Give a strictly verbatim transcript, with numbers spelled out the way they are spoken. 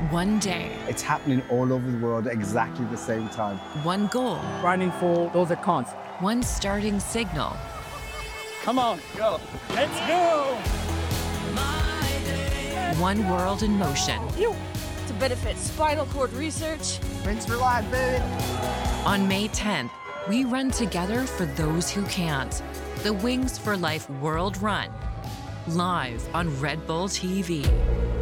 One day. It's happening all over the world at exactly the same time. One goal. Running for those accounts. One starting signal. Come on, go. Let's go. One world in motion. To benefit spinal cord research. Thanks for life, baby. On May tenth, we run together for those who can't. The Wings for Life World Run. Live on Red Bull T V.